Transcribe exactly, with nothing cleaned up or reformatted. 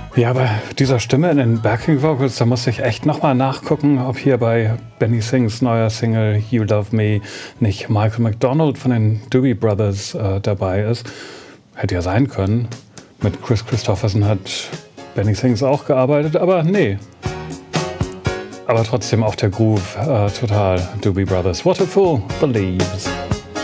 Ja, bei dieser Stimme in den Backing Vocals, da musste ich echt nochmal nachgucken, ob hier bei Benny Sings neuer Single You Love Me nicht Michael McDonald von den Doobie Brothers äh, dabei ist. Hätte ja sein können. Mit Chris Christopherson hat Benny Sings auch gearbeitet, aber nee. Aber trotzdem auch der Groove, äh, total Doobie Brothers. What a Fool Believes.